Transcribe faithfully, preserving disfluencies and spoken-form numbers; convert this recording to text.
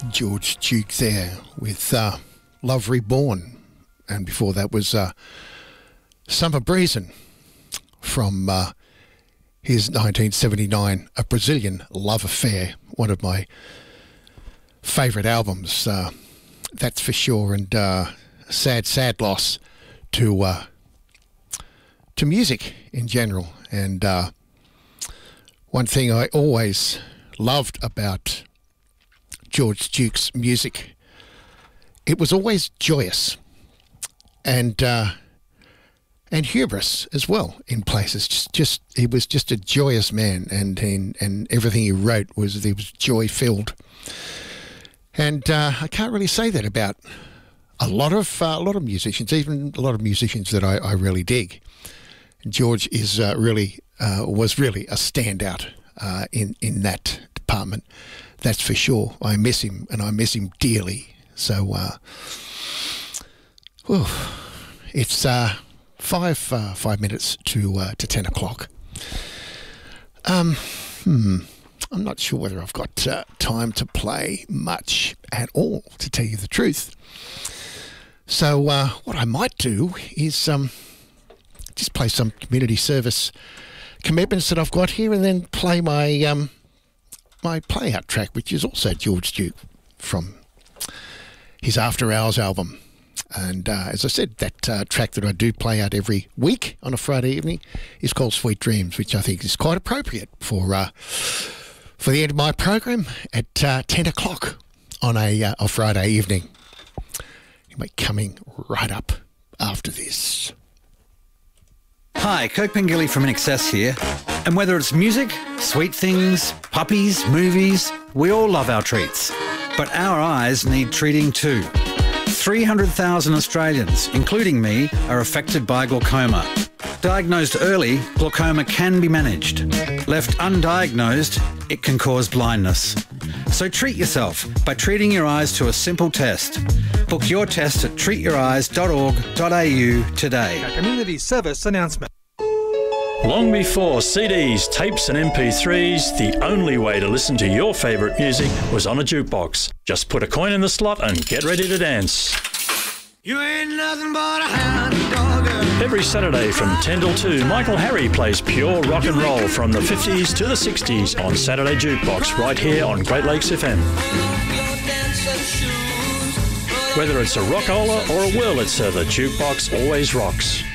George Duke there with uh, Love Reborn. And before that was uh, Summer Breezin' from uh, his nineteen seventy-nine A Brazilian Love Affair, one of my favourite albums, uh, that's for sure, and uh, sad, sad loss to uh, to music in general. And uh, one thing I always loved about George Duke's music, it was always joyous and uh, and humorous as well in places. Just, just he was just a joyous man, and and, and everything he wrote was he was joy filled. And uh, I can't really say that about a lot of uh, a lot of musicians, even a lot of musicians that I, I really dig. George is uh, really uh, was really a standout uh, in in that department. That's for sure. I miss him, and I miss him dearly. So, uh, whew, it's uh, five uh, five minutes to uh, to ten o'clock. Um, hmm, I'm not sure whether I've got uh, time to play much at all, to tell you the truth. So, uh, what I might do is um, just play some community service commitments that I've got here, and then play my um. my play-out track, which is also George Duke from his After Hours album. And uh, as I said, that uh, track that I do play out every week on a Friday evening is called Sweet Dreams, which I think is quite appropriate for uh, for the end of my program at uh, ten o'clock on a, uh, a Friday evening. Anyway, coming right up after this. Hi, Kirk Pengilly from I N X S here. And whether it's music, sweet things, puppies, movies, we all love our treats. But our eyes need treating too. three hundred thousand Australians, including me, are affected by glaucoma. Diagnosed early, glaucoma can be managed. Left undiagnosed, it can cause blindness. So treat yourself by treating your eyes to a simple test. Book your test at treat your eyes dot org dot a u today. A community service announcement. Long before C Ds, tapes and M P threes, the only way to listen to your favourite music was on a jukebox. Just put a coin in the slot and get ready to dance. You ain't nothing but a hound dog. Every Saturday from ten till two, Michael Harry plays pure rock and roll from the fifties to the sixties on Saturday Jukebox right here on Great Lakes F M. Whether it's a rockola or a Wurlitzer, the jukebox always rocks.